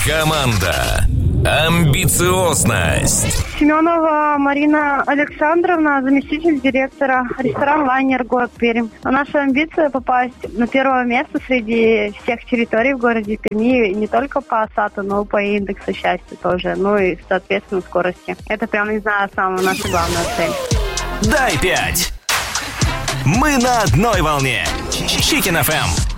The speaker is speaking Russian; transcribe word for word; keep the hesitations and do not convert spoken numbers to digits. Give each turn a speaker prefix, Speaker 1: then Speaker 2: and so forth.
Speaker 1: Команда «Амбициозность».
Speaker 2: Семенова Марина Александровна, заместитель директора, ресторан «Лайнер», город Пермь. Наша амбиция попасть на первое место среди всех территорий в городе Перми, не только по САТу, но и по индексу счастья тоже, ну и, соответственно, скорости. Это прям, не знаю, самая наша главная цель.
Speaker 1: Дай пять. Мы на одной волне. Chicken эф эм.